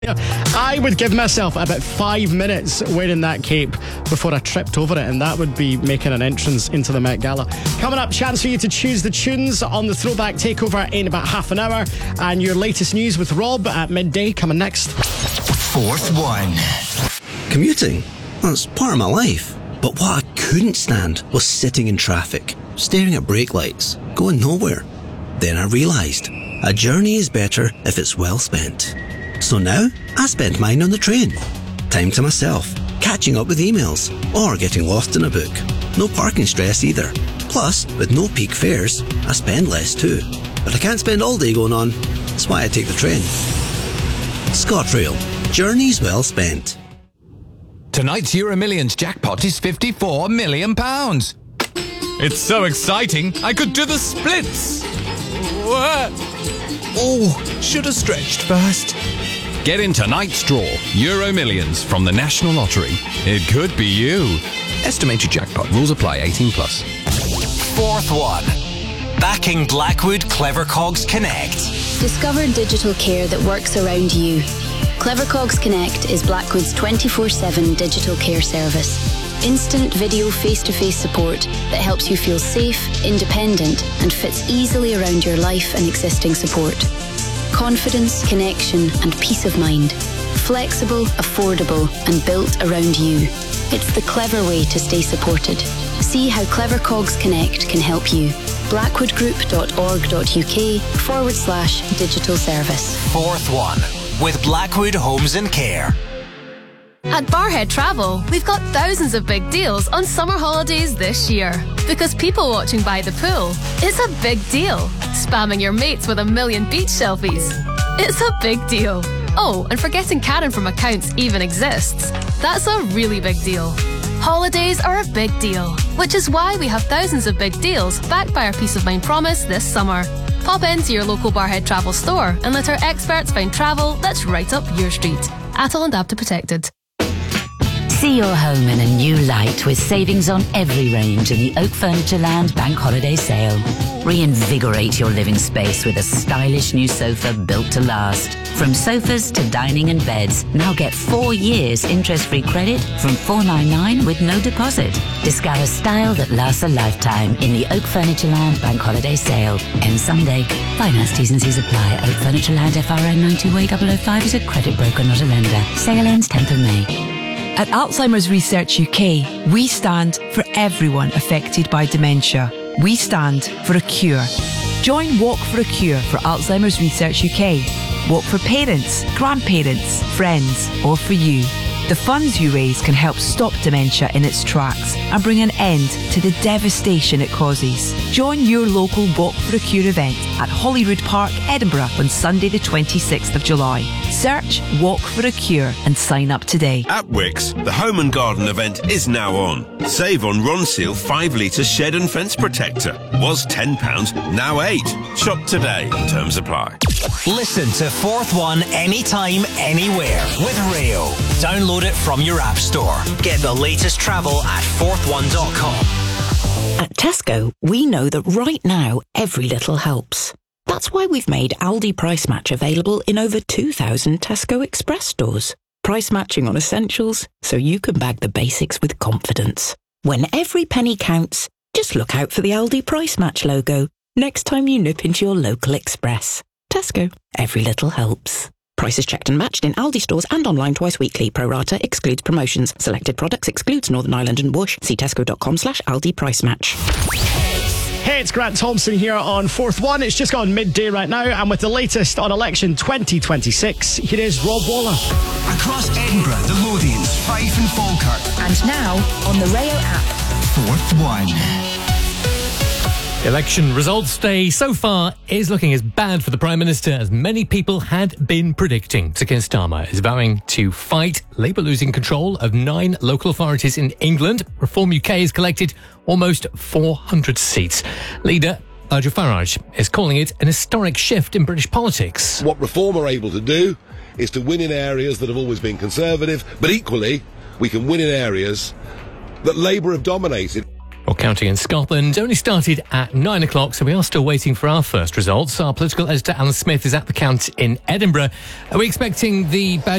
I would give myself about 5 minutes wearing that cape before I tripped over it, and that would be making an entrance into the Met Gala. Coming up, chance for you to choose the tunes on the Throwback Takeover in about half an hour, and your latest news with Rob at midday coming next. Fourth one. Commuting? That's part of my life. But what I couldn't stand was sitting in traffic, staring at brake lights, going nowhere. Then I realised a journey is better if it's well spent. So now, I spend mine on the train. Time to myself, catching up with emails, or getting lost in a book. No parking stress either. Plus, with no peak fares, I spend less too. But I can't spend all day going on. That's why I take the train. ScotRail. Journeys well spent. Tonight's Euro Millions jackpot is £54 million. It's so exciting, I could do the splits. Oh, should have stretched first. Get in tonight's draw, Euro Millions from the National Lottery. It could be you. Estimated jackpot. Rules apply. 18+. Fourth one. Backing Blackwood Clever Cogs Connect. Discover digital care that works around you. Clever Cogs Connect is Blackwood's 24/7 digital care service. Instant video face-to-face support that helps you feel safe, independent, and fits easily around your life and existing support. Confidence, connection, and peace of mind. Flexible, affordable, and built around you. It's the clever way to stay supported. See how Clever Cogs Connect can help you. blackwoodgroup.org.uk/digital service. Fourth one. With Blackwood Homes and Care. At Barhead Travel, we've got thousands of big deals on summer holidays this year. Because people watching by the pool, it's a big deal. Spamming your mates with 1,000,000 beach selfies. It's a big deal. Oh, and forgetting Karen from accounts even exists. That's a really big deal. Holidays are a big deal, which is why we have thousands of big deals backed by our Peace of Mind promise this summer. Pop into your local Barhead Travel store and let our experts find travel that's right up your street. ATOL and APTA protected. See your home in a new light with savings on every range in the Oak Furniture Land Bank Holiday Sale. Reinvigorate your living space with a stylish new sofa built to last. From sofas to dining and beds, now get 4 years interest-free credit from $499 with no deposit. Discover style that lasts a lifetime in the Oak Furniture Land Bank Holiday Sale. Ends Sunday. Finance T's and C's apply. Oak Furniture Land FRN 92A005 is a credit broker, not a lender. Sale ends 10th of May. At Alzheimer's Research UK, we stand for everyone affected by dementia. We stand for a cure. Join Walk for a Cure for Alzheimer's Research UK. Walk for parents, grandparents, friends, or for you. The funds you raise can help stop dementia in its tracks and bring an end to the devastation it causes. Join your local Walk for a Cure event at Holyrood Park, Edinburgh on Sunday the 26th of July. Search Walk for a Cure and sign up today. At Wickes, the Home and Garden event is now on. Save on Ronseal 5 litre shed and fence protector. Was £10, now £8. Shop today. Terms apply. Listen to Fourth One anytime, anywhere with Rayo. Download it from your app store. Get the latest travel at fourthone.com. At Tesco, we know that right now, every little helps. That's why we've made Aldi Price Match available in over 2,000 Tesco Express stores. Price matching on essentials, so you can bag the basics with confidence. When every penny counts, just look out for the Aldi Price Match logo next time you nip into your local Express. Tesco, every little helps. Prices checked and matched in Aldi stores and online twice weekly. Pro rata excludes promotions. Selected products excludes Northern Ireland and Bush. See tesco.com/Aldi Price Match. Hey, it's Grant Thompson here on Fourth One. It's just gone midday right now, and with the latest on election 2026, here is Rob Waller. Across Edinburgh, the Lothians, Fife and Falkirk. And now on the Rayo app. Fourth One. Election results day so far is looking as bad for the Prime Minister as many people had been predicting. Sir Keir Starmer is vowing to fight Labour losing control of 9 local authorities in England. Reform UK has collected almost 400 seats. Leader Nigel Farage is calling it an historic shift in British politics. What Reform are able to do is to win in areas that have always been conservative, but equally we can win in areas that Labour have dominated. Well, counting in Scotland only started at 9 o'clock, so we are still waiting for our first results. Our political editor, Alan Smith, is at the count in Edinburgh. Are we expecting the bad